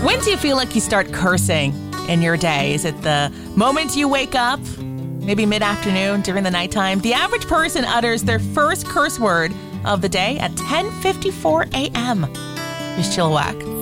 When do you feel like you start cursing in your day? Is it the moment you wake up? Maybe mid-afternoon, during the nighttime? The average person utters their first curse word of the day at 10:54 a.m. Here's Chilliwack.